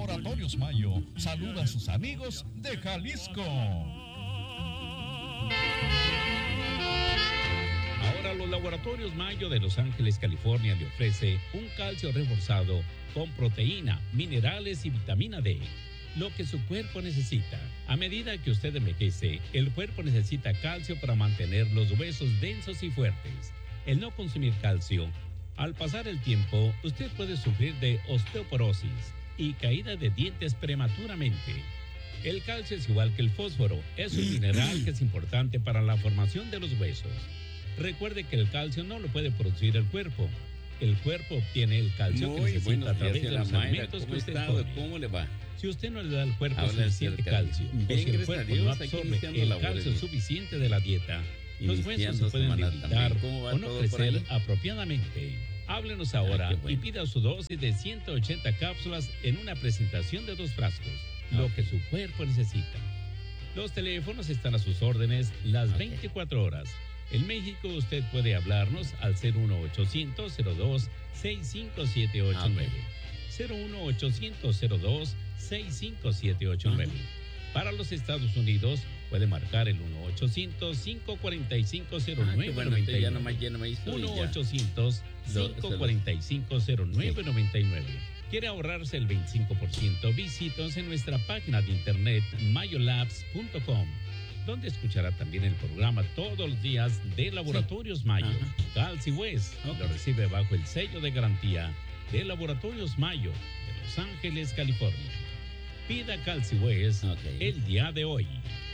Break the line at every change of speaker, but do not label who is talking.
Laboratorios Mayo saluda a sus amigos de Jalisco.
Ahora los Laboratorios Mayo de Los Ángeles, California le ofrece un calcio reforzado con proteína, minerales y vitamina D. Lo que su cuerpo necesita. A medida que usted envejece, el cuerpo necesita calcio para mantener los huesos densos y fuertes. El no consumir calcio, al pasar el tiempo, usted puede sufrir de osteoporosis y caída de dientes prematuramente. El calcio es igual que el fósforo, es un mineral que es importante para la formación de los huesos. Recuerde que el calcio no lo puede producir el cuerpo. El cuerpo obtiene el calcio que necesita a través de los alimentos que usted come.
¿Cómo le va?
Si usted no le da al cuerpo suficiente calcio, o si el cuerpo no absorbe el calcio suficiente de la dieta, los huesos se pueden debilitar o no crecer apropiadamente. Háblenos ahora y pida su dosis de 180 cápsulas en una presentación de 2 frascos, lo que su cuerpo necesita. Los teléfonos están a sus órdenes las 24 horas. En México usted puede hablarnos al 01800-02-65789. 01800-02-65789. Para los Estados Unidos puede marcar el 1-800-545-0999. 1-800-545-0999. ¿Quiere ahorrarse el 25%? Visítenos en nuestra página de internet mayolabs.com, donde escuchará también el programa todos los días de Laboratorios Mayo. Calcio West lo recibe bajo el sello de garantía de Laboratorios Mayo de Los Ángeles, California. Pida Calcio West el día de hoy.